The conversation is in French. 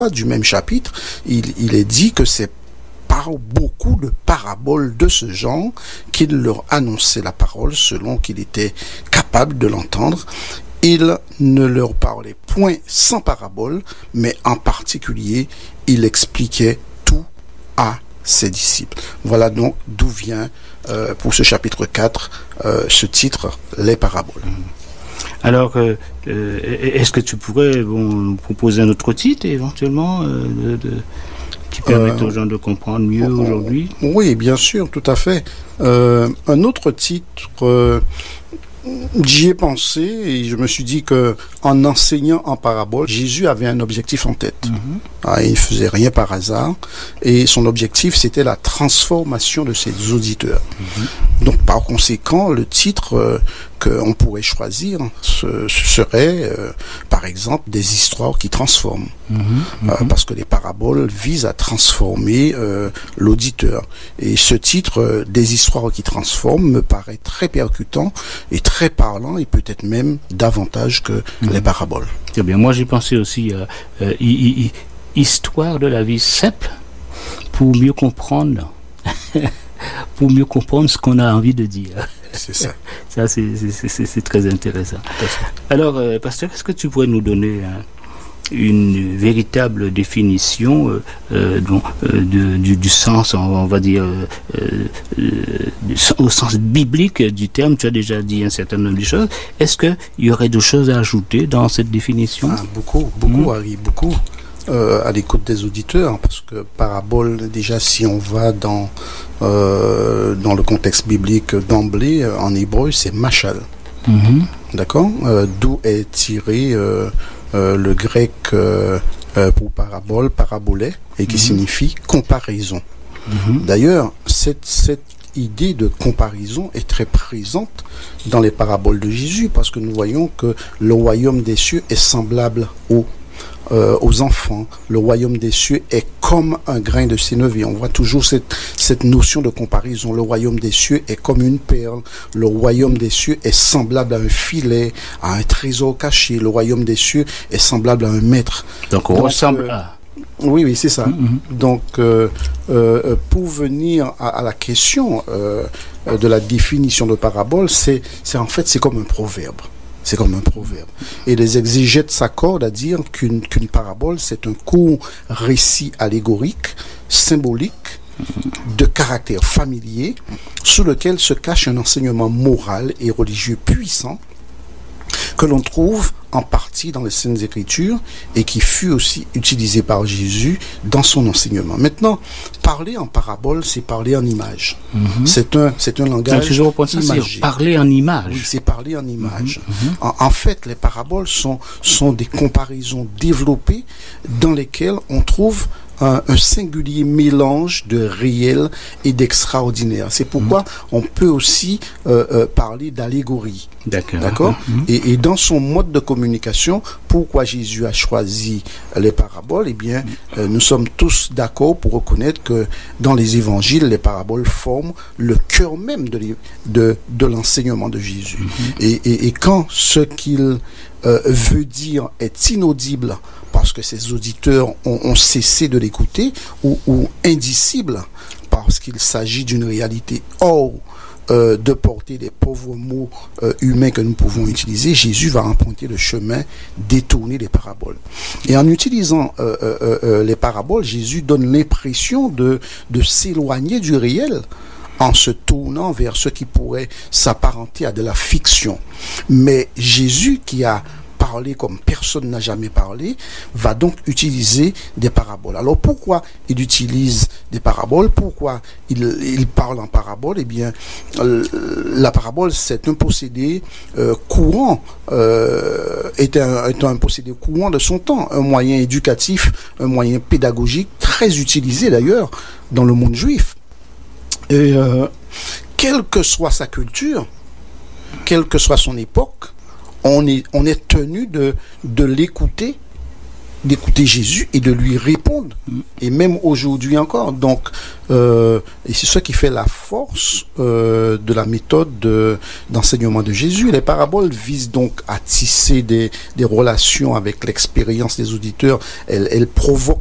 du même chapitre, il est dit que c'est par beaucoup de paraboles de ce genre qu'il leur annonçait la parole selon qu'il était capable de l'entendre. Il ne leur parlait point sans parabole, mais en particulier, il expliquait tout à ses disciples. Voilà donc d'où vient, pour ce chapitre 4, ce titre, les paraboles. Alors, est-ce que tu pourrais nous proposer un autre titre, éventuellement, qui permette aux gens de comprendre mieux aujourd'hui? Oui, bien sûr, tout à fait. Un autre titre, j'y ai pensé et je me suis dit que en enseignant en parabole, Jésus avait un objectif en tête. Il ne faisait rien par hasard et son objectif, c'était la transformation de ses auditeurs. Donc, par conséquent, le titre qu'on pourrait choisir serait, par exemple, des histoires qui transforment. Parce que les paraboles visent à transformer l'auditeur. Et ce titre, des histoires qui transforment, me paraît très percutant et très parlant, et peut-être même davantage que les paraboles. Très bien. Moi, j'ai pensé aussi histoire de la vie simple pour mieux comprendre. Pour mieux comprendre ce qu'on a envie de dire. C'est ça. Ça, c'est très intéressant. Alors, pasteur, est-ce que tu pourrais nous donner une véritable définition du sens, on va dire, au sens biblique du terme? Tu as déjà dit un certain nombre de choses. Est-ce qu'il y aurait des choses à ajouter dans cette définition? Beaucoup, Harry, beaucoup. À l'écoute des auditeurs, parce que parabole, déjà, si on va dans le contexte biblique d'emblée, en hébreu, c'est machal. D'accord? D'où est tiré le grec pour parabole, parabolé, et qui signifie comparaison. D'ailleurs, cette idée de comparaison est très présente dans les paraboles de Jésus, parce que nous voyons que le royaume des cieux est semblable aux enfants. Le royaume des cieux est comme un grain de sénévé. On voit toujours cette notion de comparaison. Le royaume des cieux est comme une perle. Le royaume des cieux est semblable à un filet, à un trésor caché. Le royaume des cieux est semblable à un maître. Donc on ressemble à... Oui, c'est ça. Donc, pour venir à la question de la définition de parabole, c'est comme un proverbe. C'est comme un proverbe. Et les exégètes s'accordent à dire qu'une parabole, c'est un court récit allégorique, symbolique, de caractère familier, sous lequel se cache un enseignement moral et religieux puissant, que l'on trouve en partie dans les Saintes Écritures et qui fut aussi utilisé par Jésus dans son enseignement. Maintenant, parler en parabole, c'est parler en image. C'est un langage imagé. Parler en image. Oui, c'est parler en image. En fait, les paraboles sont des comparaisons développées dans lesquelles on trouve un singulier mélange de réel et d'extraordinaire. C'est pourquoi on peut aussi parler d'allégorie. D'accord. Et dans son mode de communication, pourquoi Jésus a choisi les paraboles? Eh bien, nous sommes tous d'accord pour reconnaître que dans les évangiles, les paraboles forment le cœur même de l'enseignement de Jésus. Et quand ce qu'il veut dire est inaudible parce que ses auditeurs ont cessé de l'écouter, ou indicible parce qu'il s'agit d'une réalité hors de porter des pauvres mots humains que nous pouvons utiliser, Jésus va emprunter le chemin détourné des paraboles. Et en utilisant les paraboles, Jésus donne l'impression de s'éloigner du réel en se tournant vers ce qui pourrait s'apparenter à de la fiction. Mais Jésus, qui a parlé comme personne n'a jamais parlé, va donc utiliser des paraboles. Alors pourquoi il utilise des paraboles? Pourquoi il parle en parabole? Eh bien, la parabole, c'est un procédé courant, est un procédé courant de son temps, un moyen éducatif, un moyen pédagogique, très utilisé d'ailleurs dans le monde juif. Et quelle que soit sa culture, quelle que soit son époque, on est tenu de l'écouter d'écouter Jésus et de lui répondre. Et même aujourd'hui encore. Donc, et c'est ça qui fait la force de la méthode d'enseignement de Jésus. Les paraboles visent donc à tisser des relations avec l'expérience des auditeurs. Elles provoquent